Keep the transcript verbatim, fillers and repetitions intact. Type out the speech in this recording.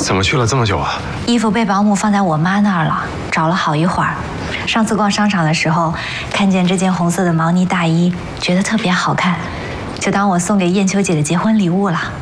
怎么去了这么久啊？ 衣服被保姆放在我妈那儿了，找了好一会儿。上次逛商场的时候，看见这件红色的毛呢大衣，觉得特别好看，就当我送给燕秋姐的结婚礼物了。